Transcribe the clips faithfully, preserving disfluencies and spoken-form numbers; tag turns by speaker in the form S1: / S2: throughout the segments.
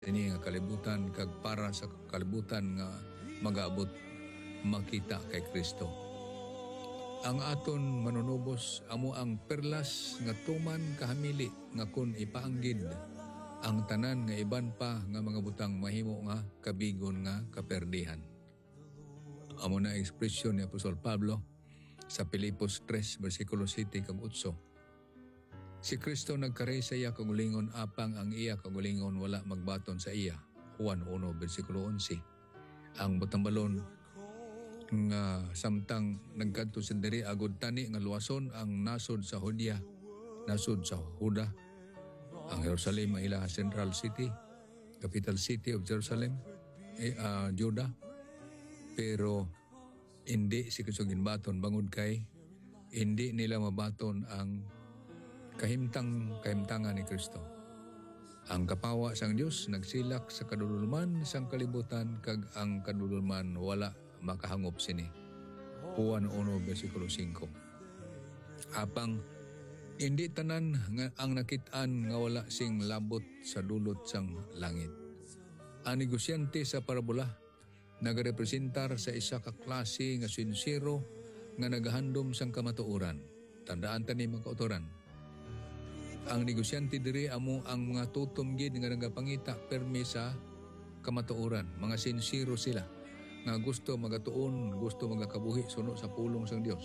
S1: ini nga kalibutan kag para sa kalibutan nga magaabot makita kay Kristo. Ang aton manunubos amo ang perlas nga tuman kahamili nga kun ipaanggid ang tanan nga iban pa nga mga butang mahimo nga kabigon nga kaperdihan. Amo na ekspresyon ni Apostol Pablo sa Filipos three versikulo seven kag eight. Si Kristo nagkare sa iya kagulingon apang ang iya kagulingon wala magbaton sa iya. Juan one versikulo eleven. Ang butambalon nga samtang nagkadto sa diri agud tani nga luwason ang nasod sa Hudia, nasod sa Huda. Ang Jerusalem ang ila central city, capital city of Jerusalem, eh, uh, Juda. Pero hindi si Kristo ginbaton bangod kay hindi nila mabaton ang kahimtang kahimtangan ni Kristo. Ang kapawa sang Dios nagsilak sa kadululman sang kalibutan kag ang kadululman wala makahangop sini. Juan one versikulo five. Apang hindi tanan nga ang nakit-an nga wala sing labot sa dulot sang langit. Ang negosyante sa parabola nagarepresentar sa isa ka klase nga sincero nga nagahandom sang kamatuoran. Tandaan tani mga kautoran. Ang negosyante diri amo ang mga tutom gid nga nagapangita permi sa kamatuoran. Mga sincero sila nga gusto magatuon, gusto magakabuhi suno sa pulong sang Dios.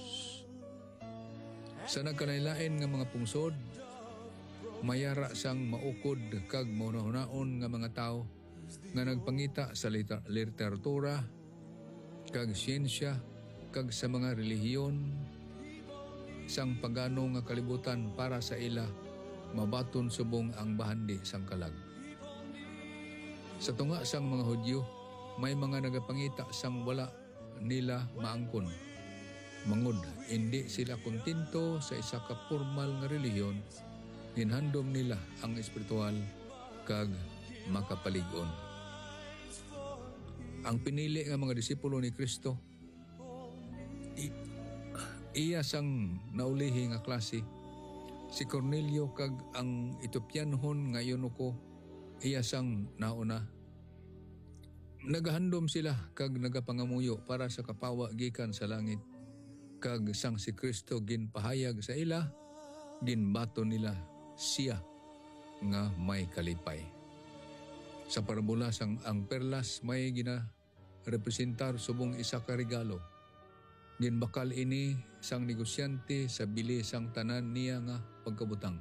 S1: Sa nagkanaylain nga mga pungsod, mayara sang maukod kag maunahon nga mga tao nga nagpangita sa literatura kag siyensya kag sa mga relihiyon sang pagano nga kalibutan para sa ila mabaton subong ang bahandi sang kalag. Sa tunga sang mga Hudyo, may mga nagapangita sang wala nila maangkon. Mangod, hindi sila kontento sa isa ka formal nga relihiyon, ginhandom nila ang espiritual kag makapalig-on. Ang pinili nga mga disipulo ni Kristo, i- iya sang naulihi nga klase. Si Cornelio kag ang Ethiopianhon nga eunuko iya sang nauna. Nagahandom sila kag nagapangamuyo para sa kapawa gikan sa langit. Kag sang si Kristo ginpahayag sa ila, ginbato nila siya nga may kalipay. Sa parabola sang ang perlas may gina representar subong isa ka regalo. Ginbakal ini sang negosyante sa bili sang tanan niya nga pagkabutang.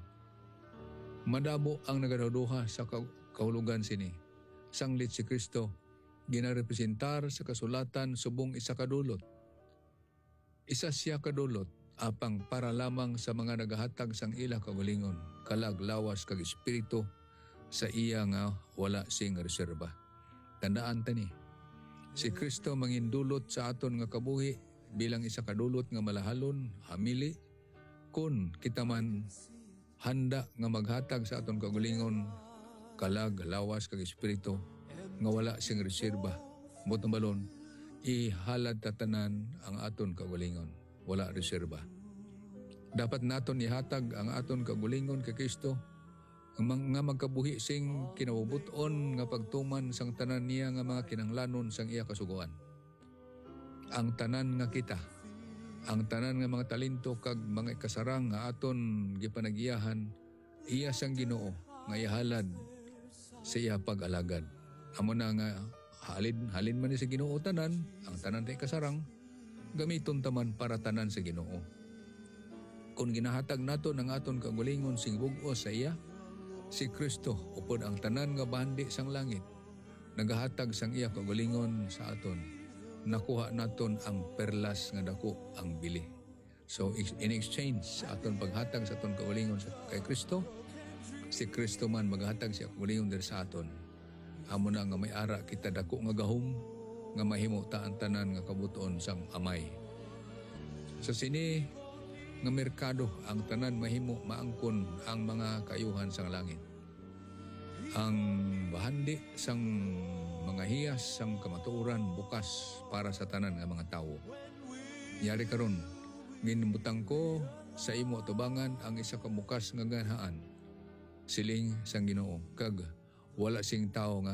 S1: Madabo ang nagadaduha sa kahulugan sini. Sanglit si Kristo ginarepresentar sa kasulatan subong isa kadulot. Isa siya kadulot apang para lamang sa mga nagahatag sang ila kagalingon, kalag lawas kag espiritu sa iya nga wala sing reserba. Tandaan tani, si Kristo mangindulot sa aton nga kabuhi bilang isa kadulot nga malahalon, hamili, kun kita man handa nga maghatag sa aton kagulingon, kalag, lawas, kag espiritu, nga wala sing reserba. Butang balon, ihalad tatanan ang aton kagulingon, wala reserba. Dapat naton ihatag ang aton kagulingon kay Kristo, nga magkabuhi sing kinabubuton nga pagtuman sang tanan niya nga mga kinanglanon sang iya kasuguan. Ang tanan nga kita, ang tanan nga mga talento kag mga kasarang nga aton gipanagiyahan, iya sang Ginoo nga ihalad sa iya pag-alagad. Amo na nga halin halin man ni sa Ginoo tanan, ang tanan tay kasarang gamiton taman para tanan sa Ginoo. Kung ginahatag naton ang aton kagulingon sing bug-o sa iya, si Kristo upod ang tanan nga bahandi sang langit, nagahatag sang iya kagulingon sa aton. Nakuha naton ang perlas nga dako ang bili. So in exchange sa aton paghatag sa aton kaulingon sa kay Kristo, si Kristo man maghatag siya kaulingon der sa aton. Amo na nga may ara kita dako nga gahom nga mahimo ta ang tanan nga kabuton sang amay. Sa sini nga merkado ang tanan mahimo maangkon ang mga kayuhan sang langit. Ang bahandi sang mga hiyas sang kamatuoran bukas para sa tanan nga mga tawo. Yari karon, ginbutang ko sa imo tubangan ang isa ka bukas nga ganhaan. Siling sang Ginoo kag wala sing tao nga